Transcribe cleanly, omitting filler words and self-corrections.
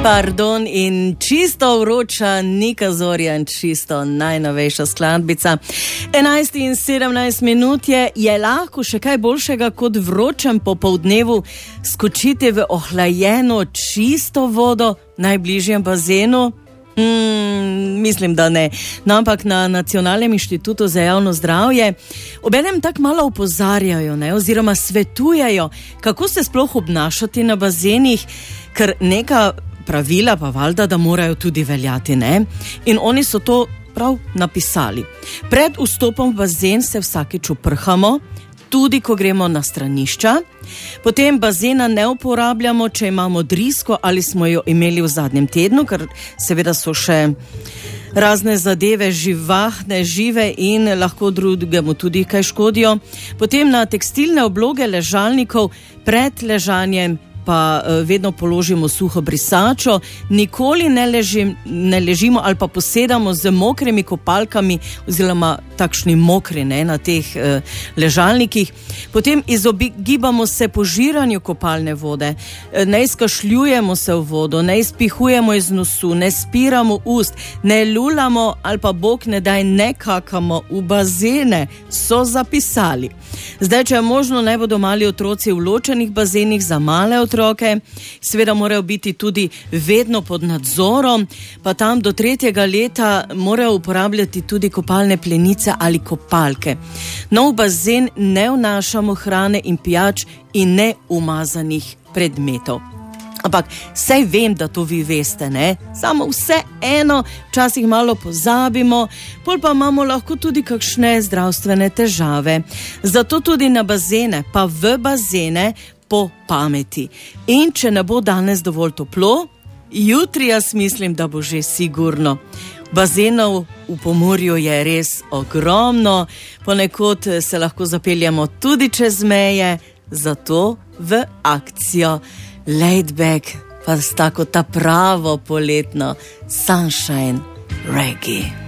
Pardon in čisto vroča Nika Zorjan, čisto najnovejša skladbica. 11 in 17 minut je lahko še kaj boljšega kot vročem popoldnevu skočiti v ohlajeno čisto vodo v najbližjem bazenu? Mislim, da ne. No, ampak na Nacionalnem inštitutu za javno zdravje obenem tak malo opozarjajo, oziroma svetujejo, kako se sploh obnašati na bazenih, ker neka pravila pa valjda, da morajo tudi veljati, ne? In oni so to prav napisali. Pred vstopom v bazen se vsakič uprhamo, tudi ko gremo na stranišča. Potem bazena ne uporabljamo, če imamo drisko ali smo jo imeli v zadnjem tednu, ker seveda so še razne zadeve živahne, žive in lahko drugemu tudi kaj škodijo. Potem na tekstilne obloge ležalnikov pred ležanjem pa vedno položimo suho brisačo, nikoli ne ležimo ali pa posedamo z mokrimi kopalkami oziroma takšni mokri na teh ležalnikih. Potem izogibamo se požiranju kopalne vode, ne izkašljujemo se v vodo, ne izpihujemo iz nosu, ne spiramo ust, ne lulamo ali pa bog ne daj ne kakamo v bazene, so zapisali. Zdaj, če je možno, naj bodo mali otroci v ločenih bazenih za male otroke, seveda morajo biti tudi vedno pod nadzorom, pa tam do 3. leta morajo uporabljati tudi kopalne plenice ali kopalke. No, v bazen ne vnašamo hrane in pijač in ne umazanih predmetov. Ampak saj vem, da to vi veste, ne? Samo vse eno, včasih malo pozabimo, pol pa imamo lahko tudi kakšne zdravstvene težave. Zato tudi na bazene, pa v bazene po pameti. In če ne bo danes dovolj toplo, jutri jaz mislim, da bo že sigurno. Bazenov v Pomurju je res ogromno, ponekod se lahko zapeljamo tudi čez meje, zato v akcijo Laid Back, pa s tako ta pravo poletno Sunshine Reggae.